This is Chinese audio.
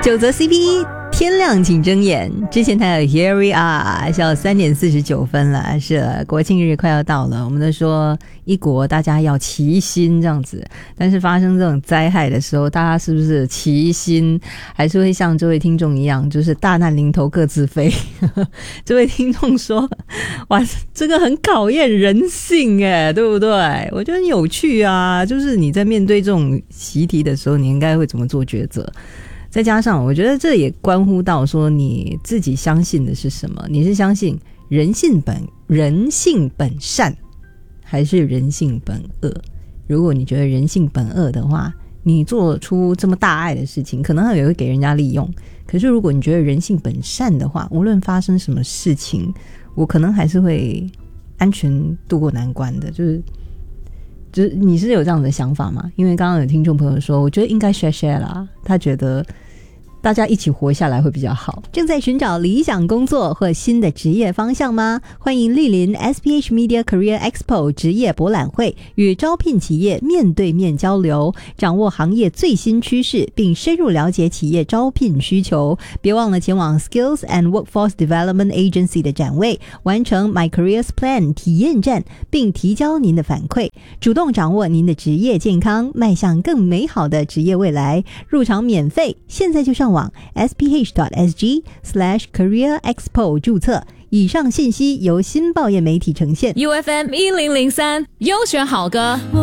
9则 CP， 天亮请睁眼。之前谈到 Here we are， 下午3点49分了，是了，国庆日快要到了，我们都说一国大家要齐心这样子，但是发生这种灾害的时候，大家是不是齐心，还是会像这位听众一样，就是大难临头各自飞？这位听众说，哇，这个很考验人性耶，对不对？我觉得很有趣啊，就是你在面对这种习题的时候，你应该会怎么做抉择？再加上我觉得这也关乎到说你自己相信的是什么，你是相信人性本善还是人性本恶？如果你觉得人性本恶的话，你做出这么大爱的事情可能也会给人家利用，可是如果你觉得人性本善的话，无论发生什么事情，我可能还是会安全度过难关的。就是你是有这样的想法吗？因为刚刚有听众朋友说，我觉得应该 share 啦，他觉得大家一起活下来会比较好。正在寻找理想工作或新的职业方向吗？欢迎莅临 SPH Media Career Expo 职业博览会，与招聘企业面对面交流，掌握行业最新趋势，并深入了解企业招聘需求。别忘了前往 Skills and Workforce Development Agency 的展位，完成 My Careers Plan 体验站，并提交您的反馈，主动掌握您的职业健康，迈向更美好的职业未来。入场免费，现在就上网 sph.sg/Career Expo 注册。以上信息由新报业媒体呈现。 UFM 1003优选好歌。